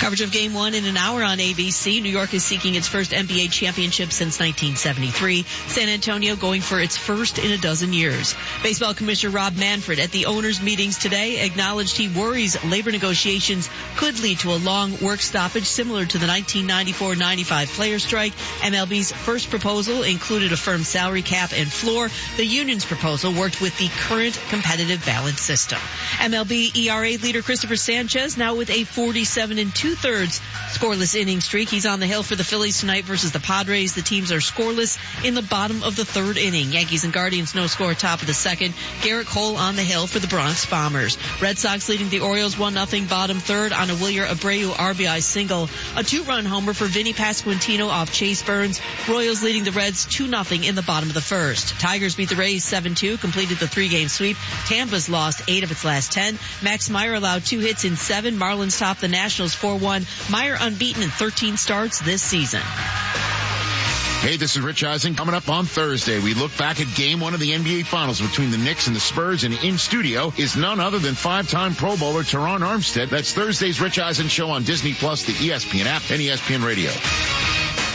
Coverage of Game 1 in an hour on ABC. New York is seeking its first NBA championship since 1973. San Antonio going for its first in a dozen years. Baseball Commissioner Rob Manfred at the owners' meetings today acknowledged he worries labor negotiations could lead to a long work stoppage similar to the 1994-95 player strike. MLB's first proposal included a firm salary cap and floor. The union's proposal worked with the current competitive balance system. MLB ERA leader Christopher Sanchez now with a 47 2/3 scoreless inning streak. He's on the hill for the Phillies tonight versus the Padres. The teams are scoreless in the bottom of the third inning. Yankees and Guardians no score top of the second. Garrett Cole on the hill for the Bronx Bombers. Red Sox leading the Orioles 1-0 bottom third on a Wilyer Abreu RBI single. A 2-run homer for Vinny Pasquantino off Chase Burns. Royals leading the Reds 2-0 in the bottom of the first. Tigers beat the Rays 7-2, completed the 3-game sweep. Tampa's lost 8 of its last 10. Max Meyer allowed 2 hits in 7. Marlins topped the Nationals 4-1. Meyer unbeaten in 13 starts this season. Hey, this is Rich Eisen. Coming up on Thursday, we look back at Game 1 of the NBA Finals between the Knicks and the Spurs, and in studio is none other than 5-time Pro Bowler Teron Armstead. That's Thursday's Rich Eisen Show on Disney+, the ESPN app, and ESPN Radio.